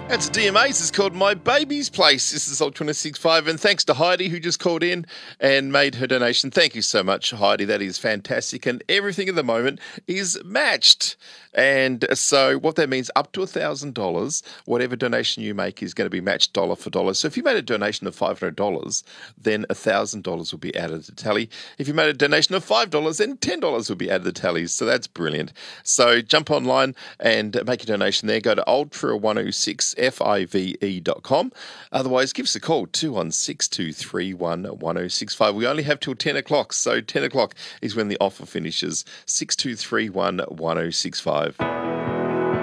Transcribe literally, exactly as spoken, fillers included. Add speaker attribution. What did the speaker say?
Speaker 1: That's D M A's. It's called My Baby's Place. This is Ultra six five, and thanks to Heidi who just called in and made her donation. Thank you so much, Heidi. That is fantastic, and everything at the moment is matched. And so what that means, up to one thousand dollars, whatever donation you make is going to be matched dollar for dollar. So if you made a donation of five hundred dollars, then one thousand dollars will be added to the tally. If you made a donation of five dollars, then ten dollars will be added to the tallies. So that's brilliant. So jump online and make a donation there. Go to ultra one oh six five dot com. Otherwise, give us a call, two one six, two three one, one oh six five. We only have till ten o'clock, so ten o'clock is when the offer finishes, six two three one, one oh six five.